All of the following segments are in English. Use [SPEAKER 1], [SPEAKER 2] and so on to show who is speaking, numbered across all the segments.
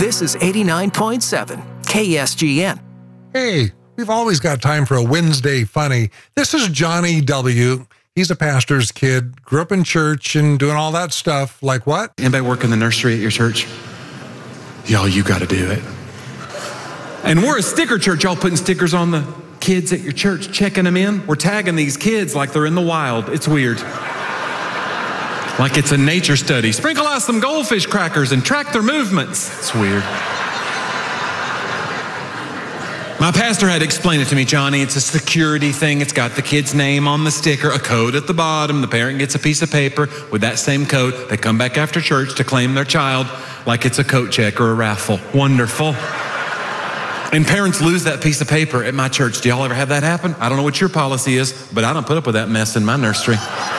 [SPEAKER 1] This is 89.7 KSGN.
[SPEAKER 2] Hey, we've always got time for a Wednesday funny. This is Johnny W. He's a pastor's kid, grew up in church and doing all that stuff. Like what?
[SPEAKER 3] Anybody work in the nursery at your church? Y'all, you got to do it. And we're a sticker church. Y'all putting stickers on the kids at your church, checking them in. We're tagging these kids like they're in the wild. It's weird. Like it's a nature study. Sprinkle out some goldfish crackers and track their movements. It's weird. My pastor had to explain it to me, Johnny. It's a security thing. It's got the kid's name on the sticker, a code at the bottom. The parent gets a piece of paper with that same code. They come back after church to claim their child like it's a coat check or a raffle. Wonderful. And parents lose that piece of paper at my church. Do y'all ever have that happen? I don't know what your policy is, but I don't put up with that mess in my nursery.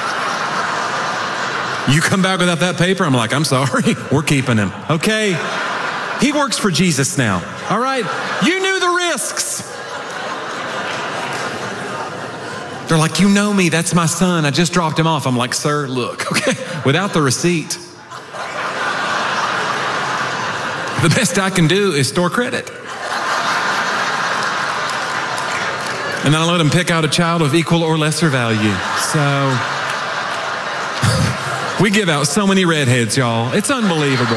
[SPEAKER 3] You come back without that paper, I'm like, I'm sorry, we're keeping him. Okay, he works for Jesus now, all right? You knew the risks. They're like, you know me, that's my son, I just dropped him off. I'm like, sir, look, okay, without the receipt, the best I can do is store credit. And then I let him pick out a child of equal or lesser value. So we give out so many redheads, y'all. It's unbelievable.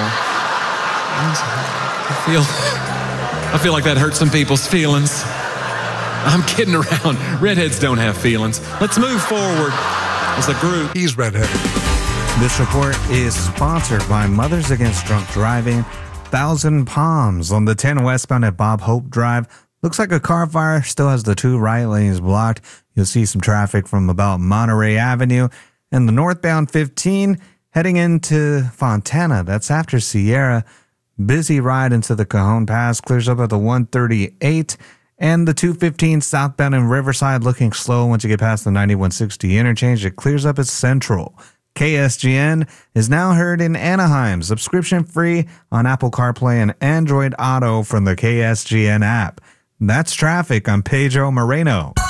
[SPEAKER 3] I feel like that hurts some people's feelings. I'm kidding around. Redheads don't have feelings. Let's move forward as a group.
[SPEAKER 2] He's redheaded.
[SPEAKER 4] This report is sponsored by Mothers Against Drunk Driving. Thousand Palms on the 10 westbound at Bob Hope Drive. Looks like a car fire, still has the 2 right lanes blocked. You'll see some traffic from about Monterey Avenue. And the northbound 15 heading into Fontana. That's after Sierra. Busy ride into the Cajon Pass. Clears up at the 138. And the 215 southbound in Riverside looking slow once you get past the 9160 interchange. It clears up at Central. KSGN is now heard in Anaheim. Subscription free on Apple CarPlay and Android Auto from the KSGN app. That's traffic. I'm Pedro Moreno.